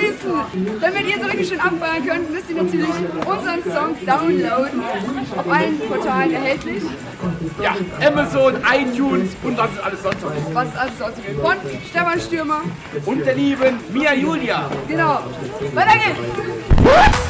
Süßen! Damit ihr so richtig schön abfeiern könnt, müsst ihr natürlich unseren Song downloaden. Auf allen Portalen erhältlich. Ja, Amazon, iTunes und was ist alles sonst noch. Was ist alles sonst noch? Von Stefan Stürmer. Und der lieben Mia Julia. Genau. Weiter geht's!